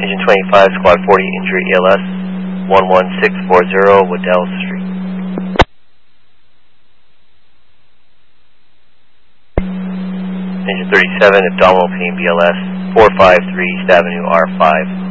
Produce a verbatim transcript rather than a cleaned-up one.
Engine twenty-five, Squad forty, injury E L S, one one six four zero, Waddell Street. Engine thirty-seven, abdominal pain B L S, four five three East Avenue, R five.